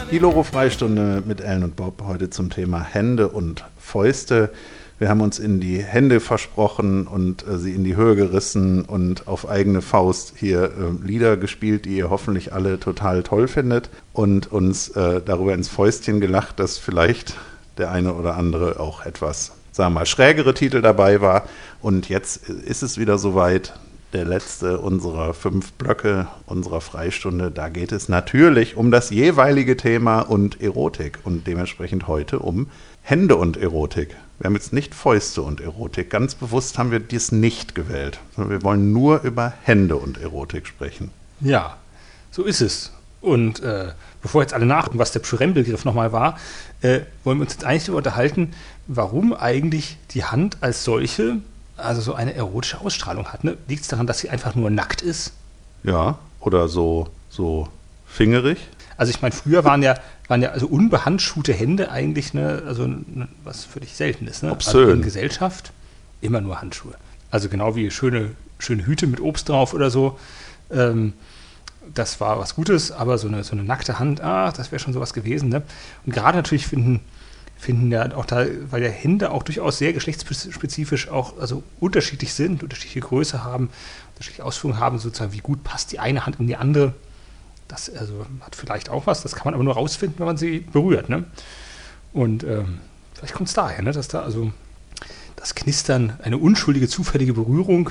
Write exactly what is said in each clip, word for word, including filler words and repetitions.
Die Loro-Freistunde mit Ellen und Bob heute zum Thema Hände und Fäuste. Wir haben uns in die Hände versprochen und äh, sie in die Höhe gerissen und auf eigene Faust hier äh, Lieder gespielt, die ihr hoffentlich alle total toll findet und uns äh, darüber ins Fäustchen gelacht, dass vielleicht der eine oder andere auch etwas, sagen wir mal, schrägere Titel dabei war. Und jetzt ist es wieder soweit. Der letzte unserer fünf Blöcke unserer Freistunde, da geht es natürlich um das jeweilige Thema und Erotik und dementsprechend heute um Hände und Erotik. Wir haben jetzt nicht Fäuste und Erotik, ganz bewusst haben wir dies nicht gewählt, sondern wir wollen nur über Hände und Erotik sprechen. Ja, so ist es. Und äh, bevor jetzt alle nachgucken, was der Pschyrembelgriff nochmal war, äh, wollen wir uns jetzt eigentlich darüber unterhalten, warum eigentlich die Hand als solche also so eine erotische Ausstrahlung hat. Ne? Liegt es daran, dass sie einfach nur nackt ist? Ja, oder so, so fingerig. Also ich meine, früher waren ja, waren ja also unbehandschuhte Hände eigentlich, ne, also ne, was völlig selten ist. Ne? Obszön. Also in Gesellschaft immer nur Handschuhe. Also genau wie schöne, schöne Hüte mit Obst drauf oder so. Ähm, das war was Gutes, aber so eine, so eine nackte Hand, ah, das wäre schon sowas gewesen. Ne? Und gerade natürlich finden finden ja auch da, weil ja Hände auch durchaus sehr geschlechtsspezifisch auch also unterschiedlich sind, unterschiedliche Größe haben, unterschiedliche Ausführungen haben, sozusagen wie gut passt die eine Hand in die andere. Das also hat vielleicht auch was, das kann man aber nur rausfinden, wenn man sie berührt. Ne? Und ähm, vielleicht kommt es daher, ne, dass da also das Knistern, eine unschuldige, zufällige Berührung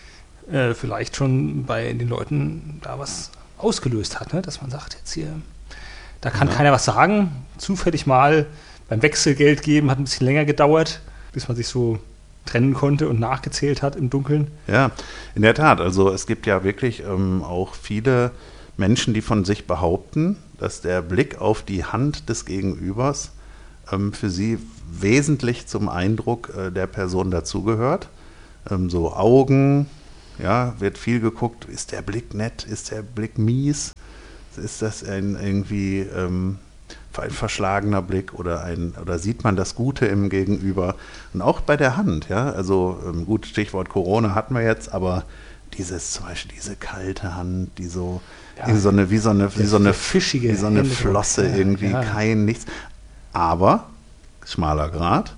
äh, vielleicht schon bei den Leuten da was ausgelöst hat, ne? Dass man sagt, jetzt hier, da kann ja keiner was sagen, zufällig mal beim Wechselgeld geben, hat ein bisschen länger gedauert, bis man sich so trennen konnte und nachgezählt hat im Dunkeln. Ja, in der Tat. Also es gibt ja wirklich ähm, auch viele Menschen, die von sich behaupten, dass der Blick auf die Hand des Gegenübers ähm, für sie wesentlich zum Eindruck äh, der Person dazugehört. Ähm, so Augen, ja, wird viel geguckt, ist der Blick nett, ist der Blick mies, ist das ein irgendwie ähm, ein verschlagener Blick oder ein oder sieht man das Gute im Gegenüber und auch bei der Hand, ja, also ähm, gut, Stichwort Corona hatten wir jetzt, aber dieses zum Beispiel diese kalte Hand, die so ja, wie so eine wie so eine wie so eine fischige wie so eine Flosse ja, irgendwie ja. Kein nichts, aber schmaler Grat,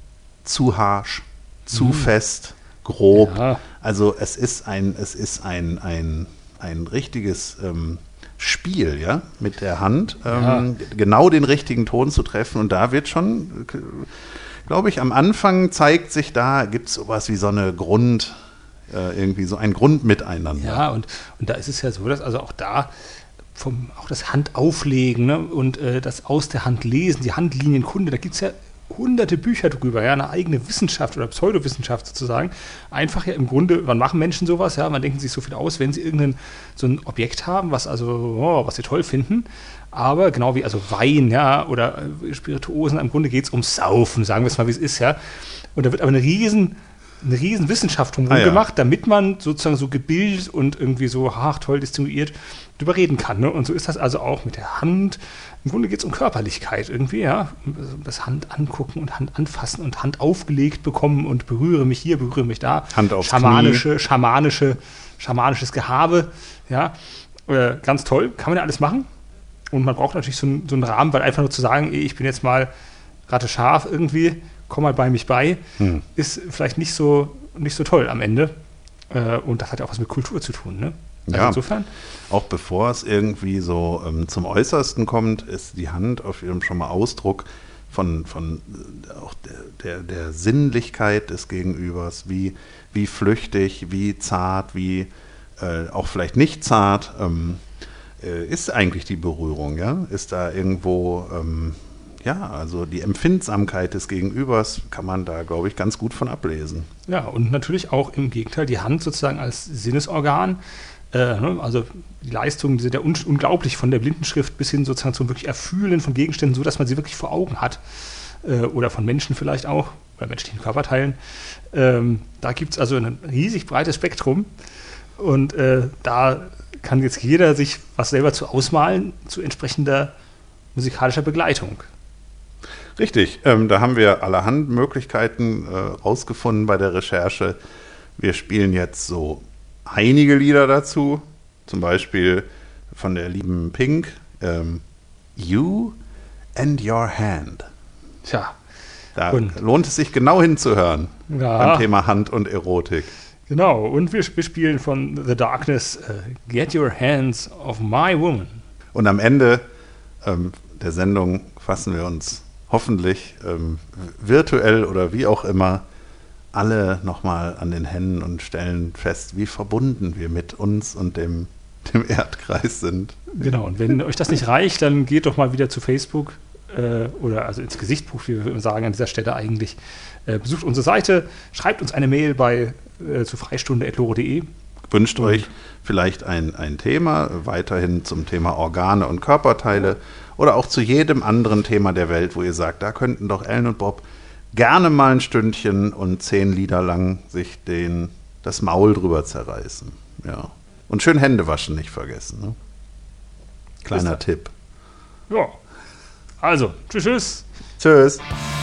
zu harsch, zu mhm. fest, grob, ja. Also es ist ein es ist ein ein ein richtiges ähm, Spiel, ja, mit der Hand, ähm, ja. genau den richtigen Ton zu treffen. Und da wird schon, glaube ich, am Anfang zeigt sich da, gibt es sowas wie so eine Grund, äh, irgendwie so ein Grundmiteinander. Ja, und, und da ist es ja so, dass also auch da vom, auch das Handauflegen, ne, und äh, das aus der Hand lesen, die Handlinienkunde, da gibt es ja hunderte Bücher drüber, ja, eine eigene Wissenschaft oder Pseudowissenschaft sozusagen. Einfach ja im Grunde, wann machen Menschen sowas, ja, man denken sich so viel aus, wenn sie irgendein so ein Objekt haben, was also, oh, was sie toll finden, aber genau wie also Wein, ja, oder Spirituosen, im Grunde geht es ums Saufen, sagen wir es mal, wie es ist, ja. Und da wird aber eine riesen, eine riesen Wissenschaft drumherum ah, ja. gemacht, damit man sozusagen so gebildet und irgendwie so, ach, toll distinguiert drüber reden kann, ne? Und so ist das also auch mit der Hand. Im Grunde geht es um Körperlichkeit irgendwie, ja. Um das Hand angucken und Hand anfassen und Hand aufgelegt bekommen und berühre mich hier, berühre mich da. Hand aufs Schamanische, Knie. schamanische, schamanisches Gehabe, ja. Äh, ganz toll, kann man ja alles machen. Und man braucht natürlich so, ein, so einen Rahmen, weil einfach nur zu sagen, ey, ich bin jetzt mal Ratte scharf irgendwie, komm mal bei mich bei, hm. ist vielleicht nicht so, nicht so toll am Ende. Äh, und das hat ja auch was mit Kultur zu tun, ne? Also ja, insofern. Auch bevor es irgendwie so ähm, zum Äußersten kommt, ist die Hand auf jeden Fall schon mal Ausdruck von, von äh, auch der, der, der Sinnlichkeit des Gegenübers, wie, wie flüchtig, wie zart, wie äh, auch vielleicht nicht zart ähm, äh, ist eigentlich die Berührung, ja? Ist da irgendwo, ähm, ja, also die Empfindsamkeit des Gegenübers kann man da, glaube ich, ganz gut von ablesen. Ja, und natürlich auch im Gegenteil die Hand sozusagen als Sinnesorgan. Also die Leistungen sind ja un- unglaublich von der Blindenschrift bis hin sozusagen zum wirklich Erfühlen von Gegenständen, so dass man sie wirklich vor Augen hat. Äh, oder von Menschen vielleicht auch, oder menschlichen Körperteilen. Ähm, da gibt es also ein riesig breites Spektrum. Und äh, da kann jetzt jeder sich was selber zu ausmalen, zu entsprechender musikalischer Begleitung. Richtig, ähm, da haben wir allerhand Möglichkeiten äh, rausgefunden bei der Recherche. Wir spielen jetzt so einige Lieder dazu, zum Beispiel von der lieben Pink, ähm, You and Your Hand. Tja. Da und, lohnt es sich genau hinzuhören ja, beim Thema Hand und Erotik. Genau, und wir, wir spielen von The Darkness uh, Get Your Hands Off My Woman. Und am Ende ähm, der Sendung fassen wir uns hoffentlich ähm, virtuell oder wie auch immer alle nochmal an den Händen und stellen fest, wie verbunden wir mit uns und dem, dem Erdkreis sind. Genau, und wenn euch das nicht reicht, dann geht doch mal wieder zu Facebook äh, oder also ins Gesichtbuch, wie wir sagen an dieser Stelle eigentlich. Äh, besucht unsere Seite, schreibt uns eine Mail bei äh, zu freistunde punkt lore punkt de. Wünscht euch vielleicht ein, ein Thema, weiterhin zum Thema Organe und Körperteile oder auch zu jedem anderen Thema der Welt, wo ihr sagt, da könnten doch Ellen und Bob gerne mal ein Stündchen und zehn Lieder lang sich den, das Maul drüber zerreißen. Ja. Und schön Hände waschen nicht vergessen. Ne? Kleiner Tipp. Ja, also, tschüss, tschüss. Tschüss.